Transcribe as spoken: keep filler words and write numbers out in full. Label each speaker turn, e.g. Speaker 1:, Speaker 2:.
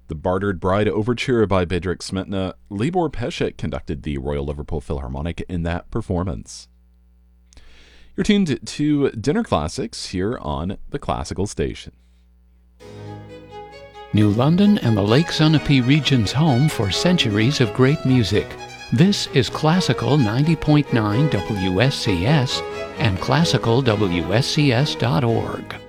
Speaker 1: The Bartered Bride Overture by Bedřich Smetana. Libor Pesek conducted the Royal Liverpool Philharmonic in that performance. You're tuned to Dinner Classics here on the Classical Station.
Speaker 2: New London and the Lake Sunapee region's home for centuries of great music. This is Classical ninety point nine W S C S and classical W S C S dot org.